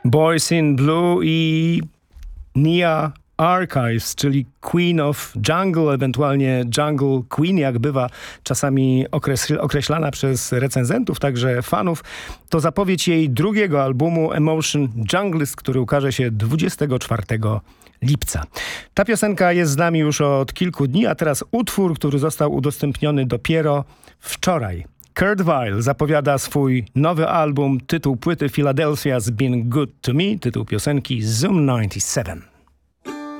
Boys in Blue i Nia Archives, czyli Queen of Jungle, ewentualnie Jungle Queen, jak bywa czasami określana przez recenzentów, także fanów. To zapowiedź jej drugiego albumu Emotion Junglist, który ukaże się 24 lipca. Ta piosenka jest z nami już od kilku dni, a teraz utwór, który został udostępniony dopiero wczoraj. Kurt Vile zapowiada swój nowy album, tytuł płyty Philadelphia's Been Good to Me, tytuł piosenki Zoom 97.